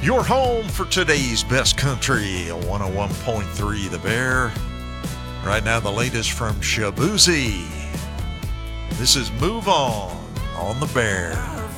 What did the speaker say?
Your home for today's best country, 101.3 The Bear. Right now, the latest from Shaboozey. This is Move On the Bear.